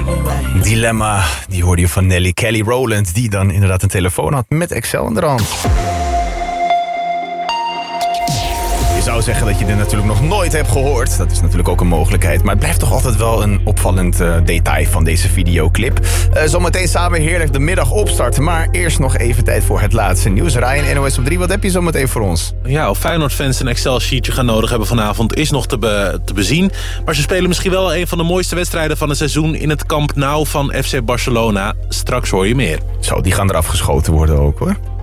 Dilemma, die hoorde je van Nelly. Kelly Rowland, die dan inderdaad een telefoon had met Excel in de hand. Je zou zeggen dat je dit natuurlijk nog nooit hebt gehoord. Dat is natuurlijk ook een mogelijkheid. Maar het blijft toch altijd wel een opvallend detail van deze videoclip. Zometeen samen heerlijk de middag opstarten. Maar eerst nog even tijd voor het laatste nieuws. Ryan, NOS op 3, wat heb je zometeen voor ons? Ja, of Feyenoord-fans een Excel-sheetje gaan nodig hebben vanavond is nog te bezien. Maar ze spelen misschien wel een van de mooiste wedstrijden van het seizoen in het Camp Nou van FC Barcelona. Straks hoor je meer. Zo, die gaan eraf geschoten worden ook hoor.